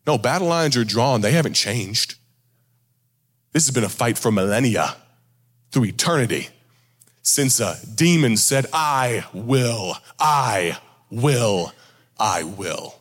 No, battle lines are drawn. They haven't changed. This has been a fight for millennia, through eternity, since a demon said, I will, I will, I will.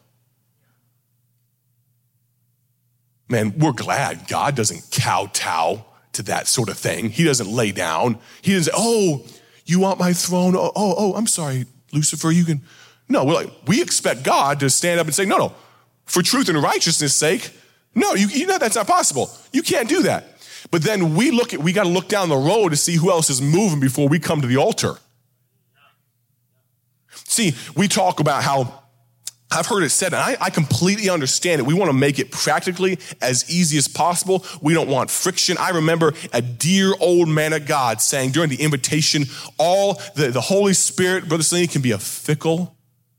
Man, we're glad God doesn't kowtow to that sort of thing. He doesn't lay down. He doesn't say, oh, you want my throne? Oh, I'm sorry, Lucifer, you can. No, we expect God to stand up and say, no, for truth and righteousness' sake, no, you know that's not possible. You can't do that. But then we got to look down the road to see who else is moving before we come to the altar. See, we talk about how, I've heard it said, and I completely understand it. We want to make it practically as easy as possible. We don't want friction. I remember a dear old man of God saying during the invitation, all the Holy Spirit, Brother Slaney, can be a fickle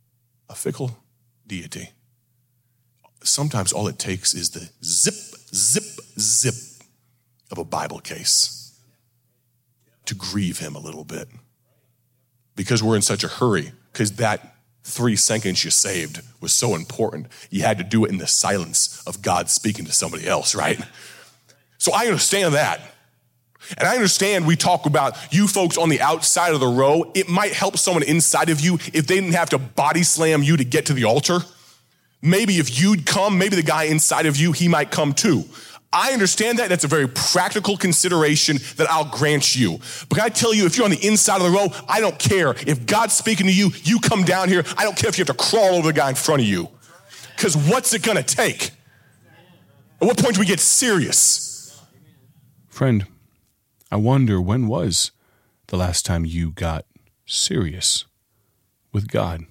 deity. Sometimes all it takes is the zip, zip, zip of a Bible case to grieve him a little bit. Because we're in such a hurry, because that 3 seconds you saved was so important. You had to do it in the silence of God speaking to somebody else, right? So I understand that. And I understand we talk about you folks on the outside of the row. It might help someone inside of you if they didn't have to body slam you to get to the altar. Maybe if you'd come, maybe the guy inside of you, he might come too. I understand that. That's a very practical consideration that I'll grant you. But I tell you, if you're on the inside of the row, I don't care. If God's speaking to you, you come down here. I don't care if you have to crawl over the guy in front of you. Because what's it going to take? At what point do we get serious? Friend, I wonder, when was the last time you got serious with God?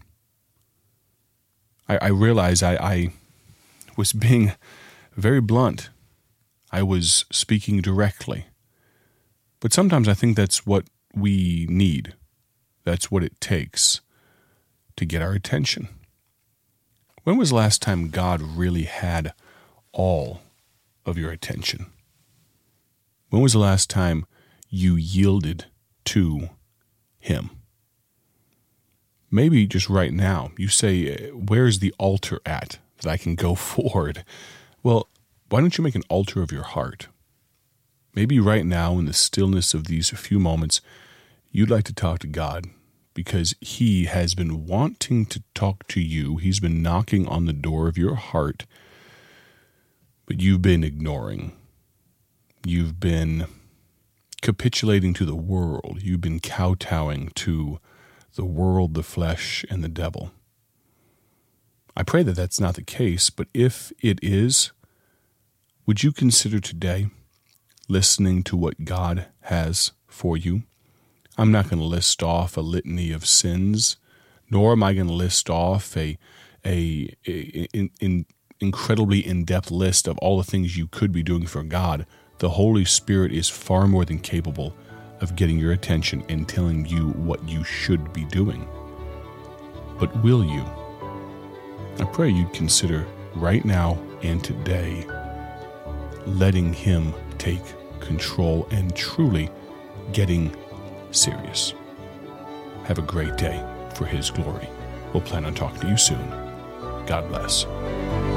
I realize I was being very blunt. I was speaking directly. But sometimes I think that's what we need. That's what it takes to get our attention. When was the last time God really had all of your attention? When was the last time you yielded to Him? Maybe just right now, you say, where's the altar at that I can go forward? Well, why don't you make an altar of your heart? Maybe right now, in the stillness of these few moments, you'd like to talk to God because He has been wanting to talk to you. He's been knocking on the door of your heart, but you've been ignoring. You've been capitulating to the world. You've been kowtowing to the world, the flesh, and the devil. I pray that that's not the case, but if it is, would you consider today listening to what God has for you? I'm not going to list off a litany of sins, nor am I going to list off a incredibly in-depth list of all the things you could be doing for God. The Holy Spirit is far more than capable of getting your attention and telling you what you should be doing. But will you? I pray you'd consider right now and today letting Him take control and truly getting serious. Have a great day for His glory. We'll plan on talking to you soon. God bless.